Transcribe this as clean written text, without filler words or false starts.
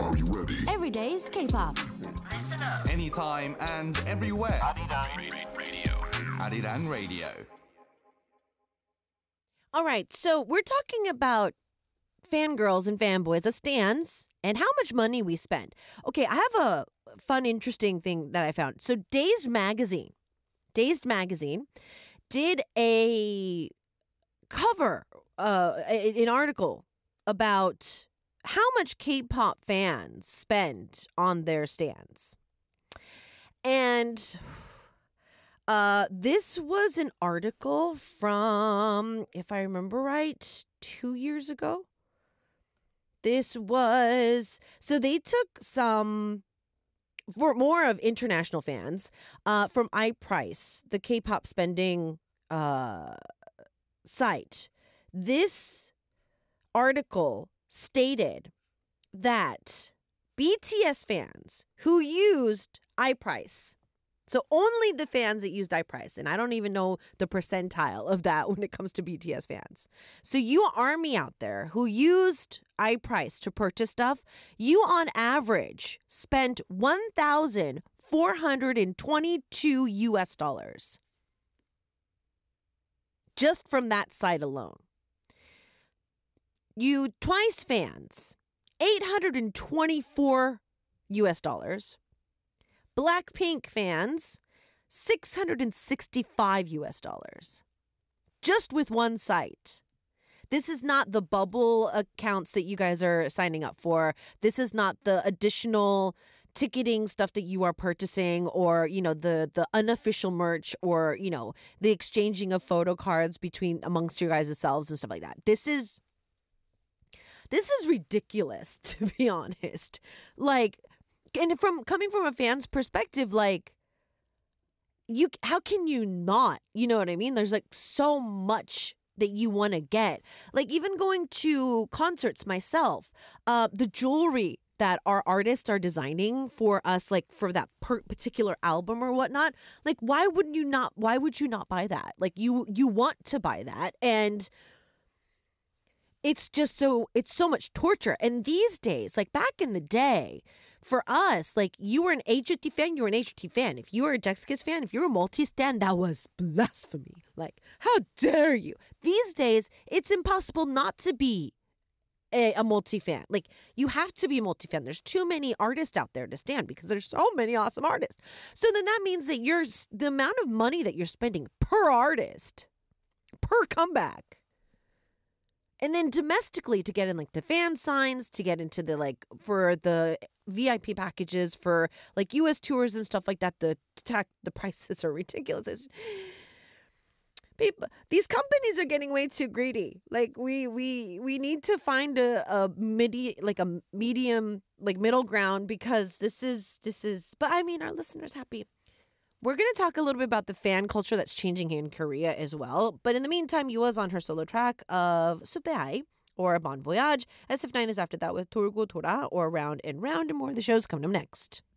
Every day's K-pop. Listen up. Anytime and everywhere. Arirang Radio. All right, so we're talking about fangirls and fanboys, the stans, and how much money we spend. Okay, I have a fun, interesting thing that I found. So Dazed Magazine did a cover, an article about how much K-pop fans spend on their stans. And this was an article from, if I remember right, 2 years ago. So they took some, for more of international fans, from iPrice, the K-pop spending site. This article stated that BTS fans who used iPrice, so only the fans that used iPrice, and I don't even know the percentile of that when it comes to BTS fans. So you ARMY out there who used iPrice to purchase stuff, you on average spent $1,422 US just from that site alone. You Twice fans, $824 US. Blackpink fans, $665 US. Just with one site. This is not the bubble accounts that you guys are signing up for. This is not the additional ticketing stuff that you are purchasing, or, you know, the unofficial merch, or, you know, the exchanging of photo cards amongst your guys' selves and stuff like that. This is ridiculous, to be honest. Like, and coming from a fan's perspective, like, how can you not? You know what I mean? There's like so much that you want to get. Like, even going to concerts myself, the jewelry that our artists are designing for us, like for that particular album or whatnot, like, why would you not buy that? Like, you want to buy that, and it's so much torture. And these days, like back in the day, for us, like, you were an HOT fan, you were an HOT fan. If you were a Jax fan, if you were a multi-stan, that was blasphemy. Like, how dare you? These days, it's impossible not to be a multi-fan. Like, you have to be a multi-fan. There's too many artists out there to stand because there's so many awesome artists. So then that means that the amount of money that you're spending per artist, per comeback, and then domestically to get in like the fan signs, to get into the, like, for the VIP packages for like US tours and stuff like that, the prices are ridiculous. People, these companies are getting way too greedy. Like, we need to find a medium, like, middle ground, because this is. But I mean, our listeners happy. We're going to talk a little bit about the fan culture that's changing here in Korea as well. But in the meantime, Yua's on her solo track of Supeai, or Bon Voyage. SF9 is after that with Torgo Tora, or Round and Round, and more of the shows coming up next.